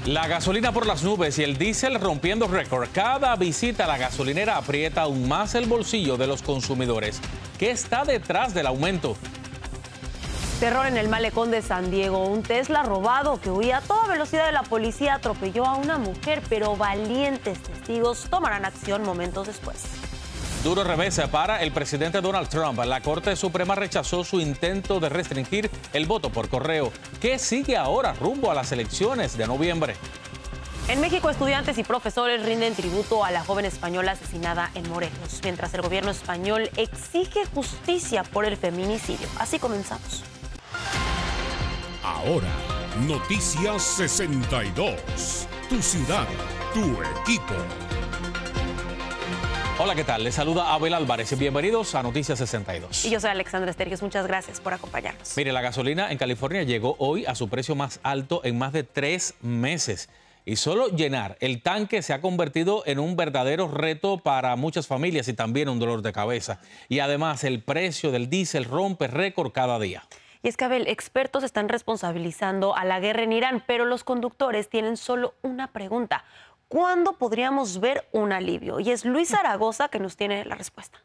La gasolina por las nubes y el diésel rompiendo récord. Cada visita a la gasolinera aprieta aún más el bolsillo de los consumidores. ¿Qué está detrás del aumento? Terror en el malecón de San Diego. Un Tesla robado que huía a toda velocidad de la policía atropelló a una mujer, pero valientes testigos tomarán acción momentos después. Duro revés para el presidente Donald Trump. La Corte Suprema rechazó su intento de restringir el voto por correo. ¿Qué sigue ahora rumbo a las elecciones de noviembre? En México, estudiantes y profesores rinden tributo a la joven española asesinada en Morelos, mientras el gobierno español exige justicia por el feminicidio. Así comenzamos. Ahora, Noticias 62. Tu ciudad, tu equipo. Hola, ¿qué tal? Les saluda Abel Álvarez y bienvenidos a Noticias 62. Y yo soy Alexandra Estergios. Muchas gracias por acompañarnos. Mire, la gasolina en California llegó hoy a su precio más alto en más de 3 meses. Y solo llenar el tanque se ha convertido en un verdadero reto para muchas familias y también un dolor de cabeza. Y además, el precio del diésel rompe récord cada día. Y es que, Abel, expertos están responsabilizando a la guerra en Irán, pero los conductores tienen solo una pregunta. ¿Cuándo podríamos ver un alivio? Y es Luis Zaragoza que nos tiene la respuesta.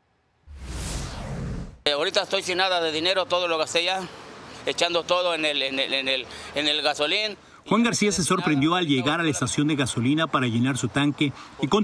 Ahorita estoy sin nada de dinero, todo lo gasté ya, echando todo en el gasolín. Juan García se sorprendió al llegar a la estación de gasolina para llenar su tanque y